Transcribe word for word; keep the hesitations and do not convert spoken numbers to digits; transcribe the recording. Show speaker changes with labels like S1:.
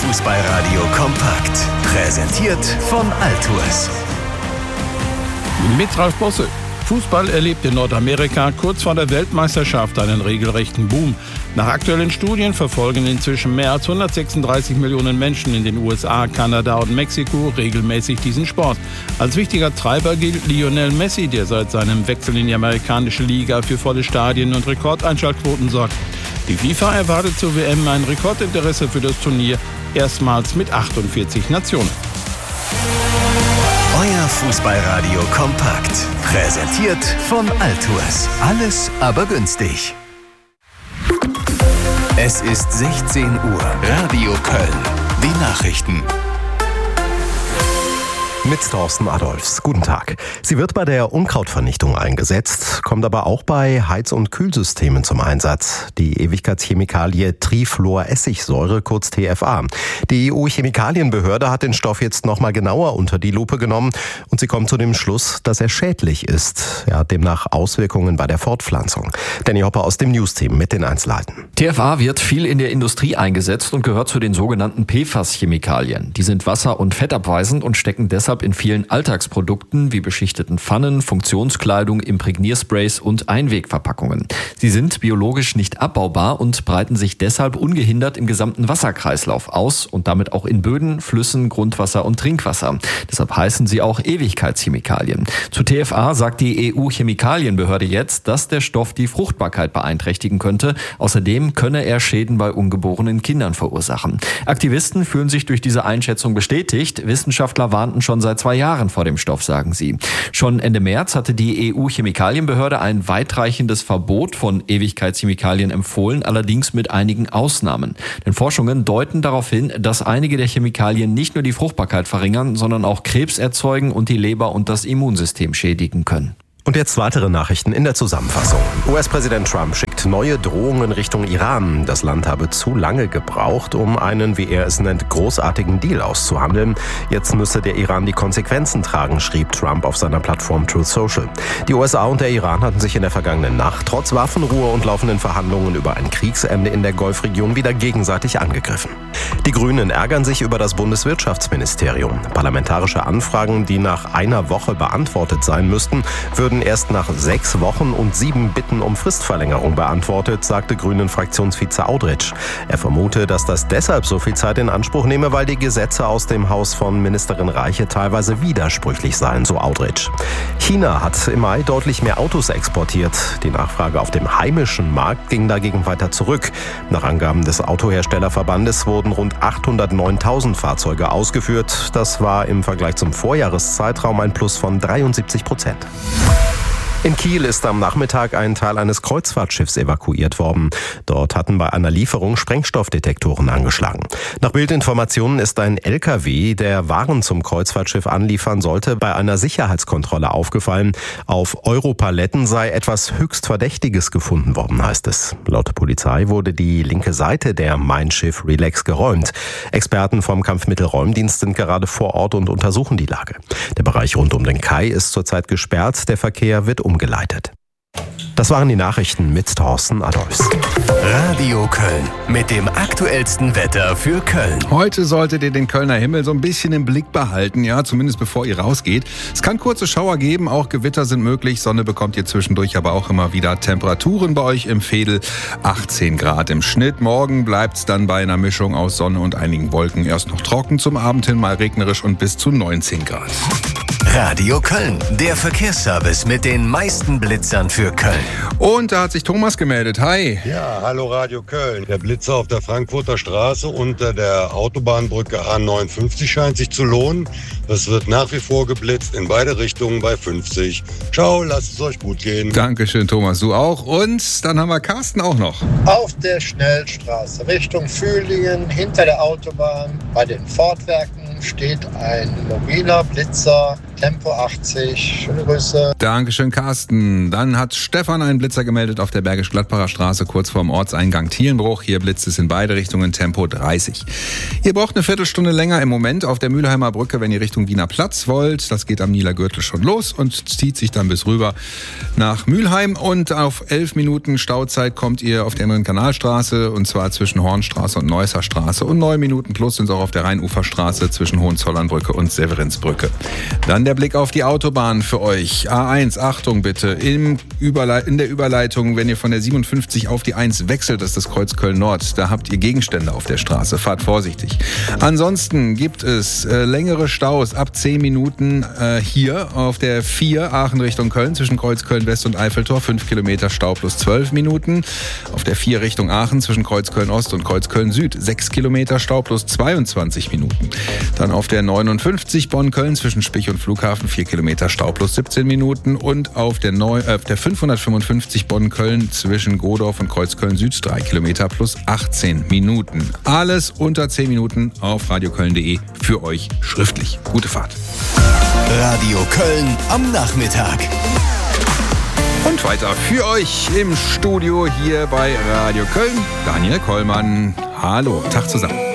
S1: Fußballradio kompakt. Präsentiert von Altours.
S2: Mit Ralf Bosse. Fußball erlebt in Nordamerika kurz vor der Weltmeisterschaft einen regelrechten Boom. Nach aktuellen Studien verfolgen inzwischen mehr als hundertsechsunddreißig Millionen Menschen in den U S A, Kanada und Mexiko regelmäßig diesen Sport. Als wichtiger Treiber gilt Lionel Messi, der seit seinem Wechsel in die amerikanische Liga für volle Stadien und Rekordeinschaltquoten sorgt. Die FIFA erwartet zur W M ein Rekordinteresse für das Turnier, erstmals mit achtundvierzig Nationen.
S1: Euer Fußballradio kompakt. Präsentiert von Altours. Alles aber günstig. Es ist sechzehn Uhr. Radio Köln. Die Nachrichten.
S3: Mit Thorsten Adolfs. Guten Tag. Sie wird bei der Unkrautvernichtung eingesetzt, kommt aber auch bei Heiz- und Kühlsystemen zum Einsatz. Die Ewigkeitschemikalie Trifluoressigsäure, kurz T F A. Die E U-Chemikalienbehörde hat den Stoff jetzt nochmal genauer unter die Lupe genommen und sie kommt zu dem Schluss, dass er schädlich ist. Er hat demnach Auswirkungen bei der Fortpflanzung. Danny Hopper aus dem News-Team mit den Einzelheiten.
S4: T F A wird viel in der Industrie eingesetzt und gehört zu den sogenannten P F A S-Chemikalien. Die sind wasser- und fettabweisend und stecken deshalb in vielen Alltagsprodukten wie beschichteten Pfannen, Funktionskleidung, Imprägniersprays und Einwegverpackungen. Sie sind biologisch nicht abbaubar und breiten sich deshalb ungehindert im gesamten Wasserkreislauf aus und damit auch in Böden, Flüssen, Grundwasser und Trinkwasser. Deshalb heißen sie auch Ewigkeitschemikalien. Zu T F A sagt die E U-Chemikalienbehörde jetzt, dass der Stoff die Fruchtbarkeit beeinträchtigen könnte. Außerdem könne er Schäden bei ungeborenen Kindern verursachen. Aktivisten fühlen sich durch diese Einschätzung bestätigt. Wissenschaftler warnten schon seit zwei Jahren vor dem Stoff, sagen sie. Schon Ende März hatte die E U-Chemikalienbehörde ein weitreichendes Verbot von Ewigkeitschemikalien empfohlen, allerdings mit einigen Ausnahmen. Denn Forschungen deuten darauf hin, dass einige der Chemikalien nicht nur die Fruchtbarkeit verringern, sondern auch Krebs erzeugen und die Leber und das Immunsystem schädigen können.
S3: Und jetzt weitere Nachrichten in der Zusammenfassung. U S-Präsident Trump schickt neue Drohungen Richtung Iran. Das Land habe zu lange gebraucht, um einen, wie er es nennt, großartigen Deal auszuhandeln. Jetzt müsse der Iran die Konsequenzen tragen, schrieb Trump auf seiner Plattform Truth Social. Die U S A und der Iran hatten sich in der vergangenen Nacht trotz Waffenruhe und laufenden Verhandlungen über ein Kriegsende in der Golfregion wieder gegenseitig angegriffen. Die Grünen ärgern sich über das Bundeswirtschaftsministerium. Parlamentarische Anfragen, die nach einer Woche beantwortet sein müssten, würden erst nach sechs Wochen und sieben Bitten um Fristverlängerung beantwortet, sagte Grünen-Fraktionsvize Audretsch. Er vermute, dass das deshalb so viel Zeit in Anspruch nehme, weil die Gesetze aus dem Haus von Ministerin Reiche teilweise widersprüchlich seien, so Audretsch. China hat im Mai deutlich mehr Autos exportiert. Die Nachfrage auf dem heimischen Markt ging dagegen weiter zurück. Nach Angaben des Autoherstellerverbandes wurden rund achthundertneuntausend Fahrzeuge ausgeführt. Das war im Vergleich zum Vorjahreszeitraum ein Plus von dreiundsiebzig Prozent. In Kiel ist am Nachmittag ein Teil eines Kreuzfahrtschiffs evakuiert worden. Dort hatten bei einer Lieferung Sprengstoffdetektoren angeschlagen. Nach Bildinformationen ist ein L K W, der Waren zum Kreuzfahrtschiff anliefern sollte, bei einer Sicherheitskontrolle aufgefallen. Auf Europaletten sei etwas höchst Verdächtiges gefunden worden, heißt es. Laut Polizei wurde die linke Seite der Mein Schiff Relax geräumt. Experten vom Kampfmittelräumdienst sind gerade vor Ort und untersuchen die Lage. Der Bereich rund um den Kai ist zurzeit gesperrt. Der Verkehr wird umgeleitet. Das waren die Nachrichten mit Thorsten Adolfs.
S1: Radio Köln mit dem aktuellsten Wetter für Köln.
S5: Heute solltet ihr den Kölner Himmel so ein bisschen im Blick behalten, ja, zumindest bevor ihr rausgeht. Es kann kurze Schauer geben, auch Gewitter sind möglich. Sonne bekommt ihr zwischendurch aber auch immer wieder. Temperaturen bei euch im Veedel achtzehn Grad im Schnitt. Morgen bleibt's dann bei einer Mischung aus Sonne und einigen Wolken erst noch trocken, zum Abend hin mal regnerisch und bis zu neunzehn Grad.
S1: Radio Köln, der Verkehrsservice mit den meisten Blitzern für Köln.
S5: Und da hat sich Thomas gemeldet. Hi.
S6: Ja, hallo Radio Köln. Der Blitzer auf der Frankfurter Straße unter der Autobahnbrücke A neunundfünfzig scheint sich zu lohnen. Es wird nach wie vor geblitzt in beide Richtungen bei fünfzig. Ciao, lasst es euch gut gehen.
S5: Dankeschön, Thomas, du auch. Und dann haben wir Carsten auch noch.
S7: Auf der Schnellstraße Richtung Fühlingen hinter der Autobahn bei den Fortwerken steht ein mobiler Blitzer Tempo achtzig. Schöne Grüße.
S5: Dankeschön, Carsten. Dann hat Stefan einen Blitzer gemeldet auf der Bergisch-Gladbacher Straße, kurz vorm Ortseingang Thielenbruch. Hier blitzt es in beide Richtungen, Tempo dreißig. Ihr braucht eine Viertelstunde länger im Moment auf der Mülheimer Brücke, wenn ihr Richtung Wiener Platz wollt. Das geht am Nieler Gürtel schon los und zieht sich dann bis rüber nach Mülheim. Und auf elf Minuten Stauzeit kommt ihr auf der Inneren Kanalstraße, und zwar zwischen Hornstraße und Neusser Straße. Und neun Minuten plus sind es auch auf der Rheinuferstraße zwischen Hohenzollernbrücke und Severinsbrücke. Dann der Blick auf die Autobahn für euch. A eins, Achtung bitte, im Überle- in der Überleitung, wenn ihr von der siebenundfünfzig auf die eins wechselt, ist das Kreuz Köln-Nord. Da habt ihr Gegenstände auf der Straße. Fahrt vorsichtig. Ansonsten gibt es äh, längere Staus ab zehn Minuten äh, hier auf der vier Aachen Richtung Köln zwischen Kreuz Köln-West und Eiffeltor. fünf Kilometer Stau plus zwölf Minuten. Auf der vier Richtung Aachen zwischen Kreuz Köln-Ost und Kreuz Köln-Süd. sechs Kilometer Stau plus zweiundzwanzig Minuten. Dann auf der neunundfünfzig Bonn-Köln zwischen Spich und Flughafen vier Kilometer Stau plus siebzehn Minuten. Und auf der, Neu- äh, der fünfhundertfünfundfünfzig Bonn-Köln zwischen Godorf und Kreuz Köln-Süd drei Kilometer plus achtzehn Minuten. Alles unter zehn Minuten auf radioköln punkt de für euch schriftlich. Gute Fahrt.
S1: Radio Köln am Nachmittag.
S5: Und weiter für euch im Studio hier bei Radio Köln, Daniel Kollmann. Hallo, Tag zusammen.